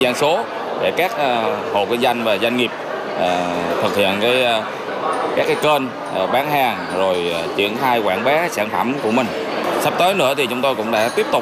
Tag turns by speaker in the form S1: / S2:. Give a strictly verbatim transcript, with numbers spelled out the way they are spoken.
S1: gian số để các hộ kinh doanh và doanh nghiệp thực hiện cái các cái kênh bán hàng rồi triển khai quảng bá sản phẩm của mình. Sắp tới nữa thì chúng tôi cũng đã tiếp tục